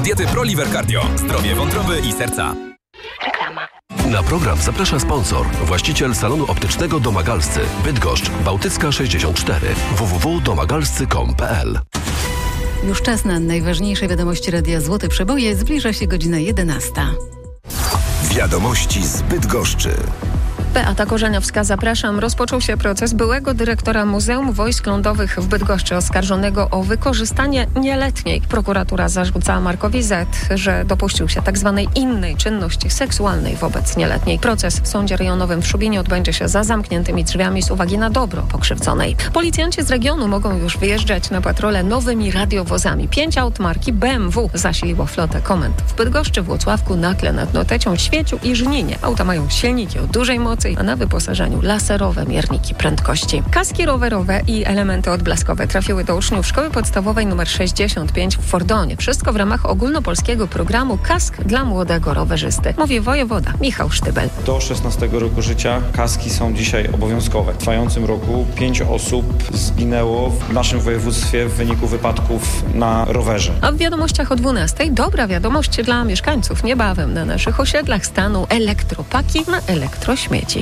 z diety ProLiver Cardio. Zdrowie wątroby i serca. Reklama. Na program zaprasza sponsor, właściciel salonu optycznego Domagalscy, Bydgoszcz, Bałtycka 64, www.domagalscy.com.pl. Już czas na najważniejsze wiadomości Radia Złote Przeboje. Zbliża się godzina 11. Wiadomości z Bydgoszczy. Beata Korzeniowska, zapraszam. Rozpoczął się proces byłego dyrektora Muzeum Wojsk Lądowych w Bydgoszczy oskarżonego o wykorzystanie nieletniej. Prokuratura zarzuca Markowi Z., że dopuścił się tzw. innej czynności seksualnej wobec nieletniej. Proces w Sądzie Rejonowym w Szubinie odbędzie się za zamkniętymi drzwiami z uwagi na dobro pokrzywdzonej. Policjanci z regionu mogą już wyjeżdżać na patrole nowymi radiowozami. 5 aut marki BMW zasiliło flotę komend w Bydgoszczy, Włocławku, Nakle nad Notecią, Świeciu i Żninie. Auta mają silniki o dużej mocy, a na wyposażeniu laserowe mierniki prędkości. Kaski rowerowe i elementy odblaskowe trafiły do uczniów szkoły podstawowej nr 65 w Fordonie. Wszystko w ramach ogólnopolskiego programu Kask dla młodego rowerzysty. Mówi wojewoda Michał Sztybel. Do 16 roku życia kaski są dzisiaj obowiązkowe. W trwającym roku 5 osób zginęło w naszym województwie w wyniku wypadków na rowerze. A w wiadomościach o 12:00 dobra wiadomość dla mieszkańców. Niebawem na naszych osiedlach staną elektropaki na elektrośmieci.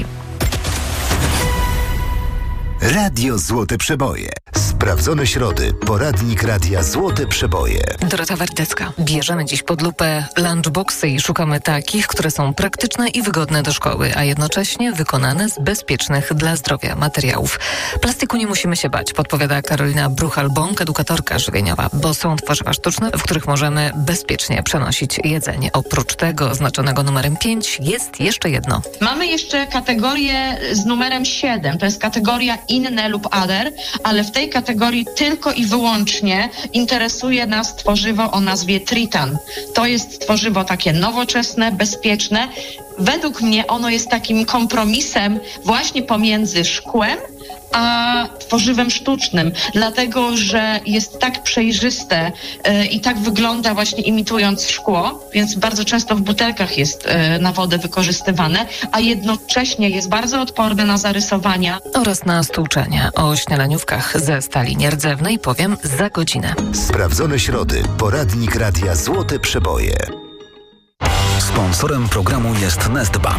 Radio Złote Przeboje. Sprawdzone środy. Poradnik Radia Złote Przeboje. Dorota Wardecka. Bierzemy dziś pod lupę lunchboxy i szukamy takich, które są praktyczne i wygodne do szkoły, a jednocześnie wykonane z bezpiecznych dla zdrowia materiałów. Plastiku nie musimy się bać, podpowiada Karolina Bruchal-Bąk, edukatorka żywieniowa, bo są tworzywa sztuczne, w których możemy bezpiecznie przenosić jedzenie. Oprócz tego oznaczonego numerem 5 jest jeszcze jedno. Mamy jeszcze kategorię z numerem 7. To jest kategoria inne lub other, ale w tej kategorii tylko i wyłącznie interesuje nas tworzywo o nazwie Tritan. To jest tworzywo takie nowoczesne, bezpieczne. Według mnie ono jest takim kompromisem właśnie pomiędzy szkłem a tworzywem sztucznym, dlatego że jest tak przejrzyste i tak wygląda właśnie imitując szkło, więc bardzo często w butelkach jest na wodę wykorzystywane, a jednocześnie jest bardzo odporne na zarysowania. Oraz na stłuczenie. O śniadaniówkach ze stali nierdzewnej powiem za godzinę. Sprawdzone środy. Poradnik Radia Złote Przeboje. Sponsorem programu jest Nestbank.